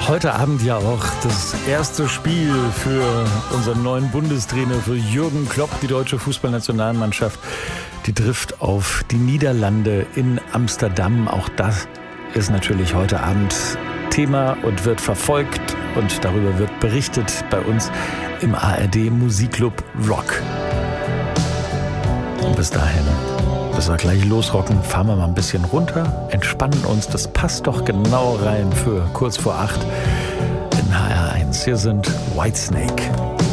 Heute Abend ja auch das erste Spiel für unseren neuen Bundestrainer, für Jürgen Klopp. Die deutsche Fußballnationalmannschaft, die trifft auf die Niederlande in Amsterdam. Auch das ist natürlich heute Abend Thema und wird verfolgt. Und darüber wird berichtet bei uns im ARD Musikclub Rock. Und bis dahin, bis wir gleich losrocken, fahren wir mal ein bisschen runter, entspannen uns. Das passt doch genau rein für kurz vor 8 in HR1. Hier sind Whitesnake.